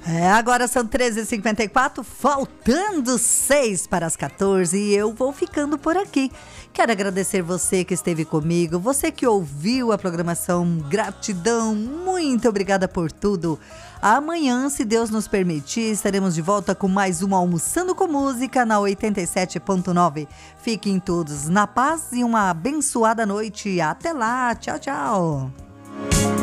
Agora são 13h54, faltando 6 para as 14 e eu vou ficando por aqui. Quero agradecer você que esteve comigo, você que ouviu a programação, gratidão, muito obrigada por tudo. Amanhã, se Deus nos permitir, estaremos de volta com mais um Almoçando com Música na 87.9. Fiquem todos na paz e uma abençoada noite. Até lá, tchau, tchau.